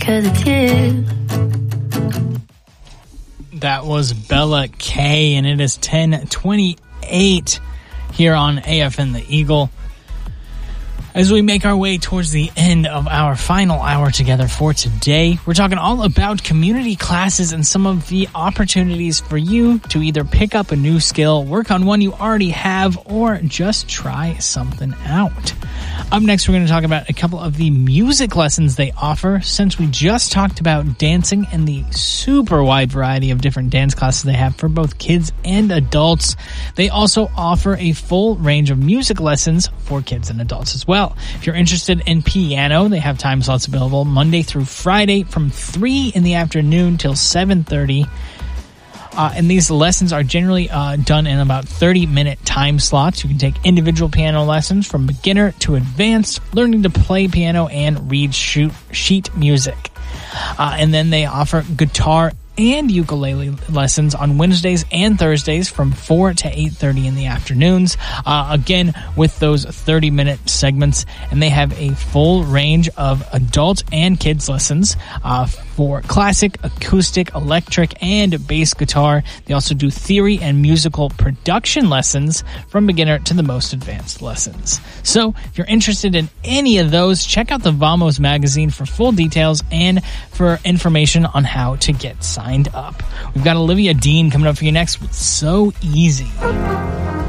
'cause it's you. That was Bella K, and it is 10:28 here on AFN The Eagle. As we make our way towards the end of our final hour together for today, we're talking all about community classes and some of the opportunities for you to either pick up a new skill, work on one you already have, or just try something out. Up next, we're going to talk about a couple of the music lessons they offer. Since we just talked about dancing and the super wide variety of different dance classes they have for both kids and adults, they also offer a full range of music lessons for kids and adults as well. If you're interested in piano, they have time slots available Monday through Friday from 3 in the afternoon till 7:30. And these lessons are generally done in about 30-minute time slots. You can take individual piano lessons from beginner to advanced, learning to play piano and read sheet music. And then they offer guitar and ukulele lessons on Wednesdays and Thursdays from 4 to 8:30 in the afternoons. Again, with those 30-minute segments, and they have a full range of adult and kids lessons for classic, acoustic, electric, and bass guitar. They also do theory and musical production lessons from beginner to the most advanced lessons. So, if you're interested in any of those, check out the Vamos magazine for full details and for information on how to get signed up. We've got Olivia Dean coming up for you next with So Easy.